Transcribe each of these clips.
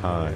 はい、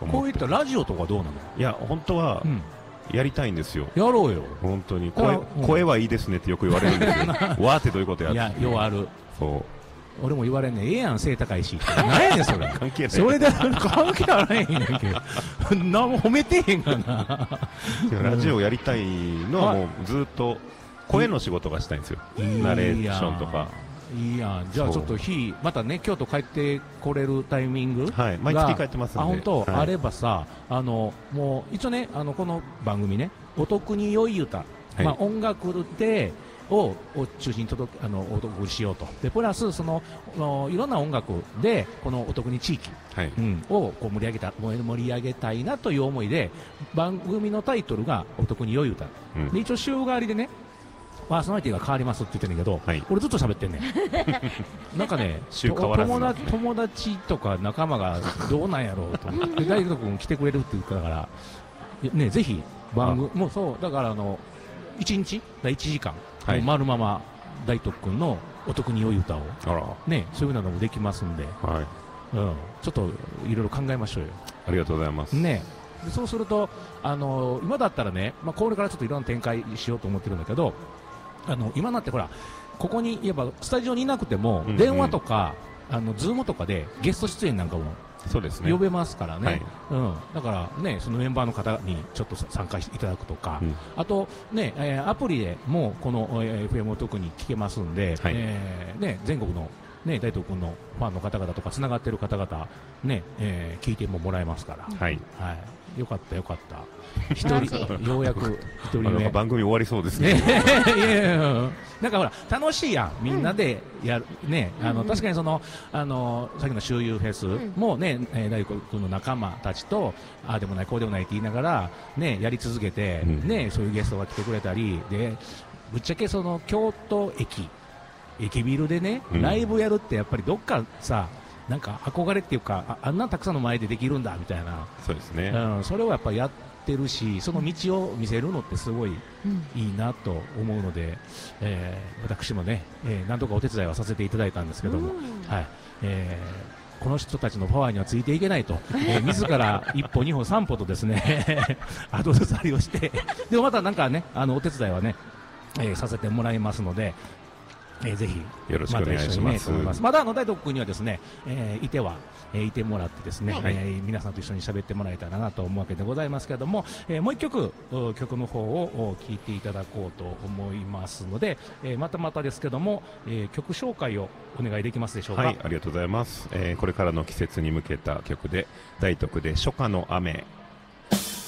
こういったラジオとかどうなの？ いや本当はやりたいんですよ。 やろうよ。 本当に声はいいですねってよく言われるんですよ。わーってどういうことやって。 いや、ようある。 そう俺も言われんねん。ええやん背高いしって。何やねんそれ。 関係ない。 それで関係あらへんやんけ。何も褒めてへんがな。 ラジオやりたいのはもうずっと声の仕事がしたいんですよ。ナレーションとか。 いいやん。じゃあちょっとまたね、京都帰ってこれるタイミングが、 はい、毎月帰ってますんで。 本当、あればさ、もう一応ね、この番組ね、お得に良い歌、まあ音楽でを中心にお得にしようと。でプラスいろんな音楽でこのお得に地域、をこう盛り上げたいなという思いで、番組のタイトルがお得に良い歌。で一応週替わりでね。パーソナリティが変わりますって言ってんだけど、俺ずっと喋ってんねん。なんかね、友達とか仲間がどうなんやろうと思って、大工君来てくれるって言ったから、ね、ぜひ番組、もうそう、だから1日、1時間、丸まま大徳君のお得に良い歌を、ね、そういうのもできますんで、ちょっといろいろ考えましょうよ。 ありがとうございます。 ね。そうすると、今だったらね、これからちょっといろんな展開しようと思ってるんだけど、今なってほら、ここに言えばスタジオにいなくても、電話とかズームとかでゲスト出演なんかも呼べますからね。だからね、そのメンバーの方にちょっと参加していただくとか、あとね、アプリでもこの FM を特に聞けますんで、ね、全国のね、大東君のファンの方々とかつながっている方々ね、聞いてもらえますから、よかったよかった。ようやく一人目。 番組終わりそうですね。 なんかほら楽しいやん、みんなでやるね。確かにさっきの周遊フェスもね、大工君の仲間たちとああでもないこうでもないって言いながらねやり続けてね、そういうゲストが来てくれたりで、ぶっちゃけ京都駅ビルでねライブやるってやっぱりどっかさ。なんか憧れっていうか、あんなたくさんの前でできるんだみたいな。 そうですね。 それをやっぱりやってるし、その道を見せるのってすごいいいなと思うので、私もね、何とかお手伝いはさせていただいたんですけども、この人たちのパワーにはついていけないと、自ら一歩二歩三歩とですね後ずさりをして、でもまたなんかねお手伝いはね、させてもらいますので。ぜひよろしくお願いします。 まだ大東君にはですね、いてもらってですね、皆さんと一緒に喋ってもらえたらなと思うわけでございますけれども、もう一曲の方を聴いていただこうと思いますので、またですけども、曲紹介をお願いできますでしょうか。 はい、ありがとうございます。これからの季節に向けた曲で大東で初夏の雨